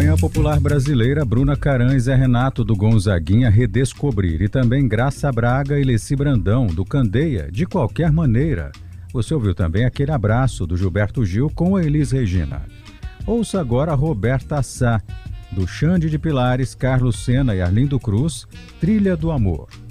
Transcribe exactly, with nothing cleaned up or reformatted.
Manhã Popular Brasileira, Bruna Caran e Zé Renato do Gonzaguinha, Redescobrir. E também Graça Braga e Leci Brandão, do Candeia, De Qualquer Maneira. Você ouviu também Aquele Abraço, do Gilberto Gil, com a Elis Regina. Ouça agora Roberta Sá, do Xande de Pilares, Carlos Sena e Arlindo Cruz, Trilha do Amor.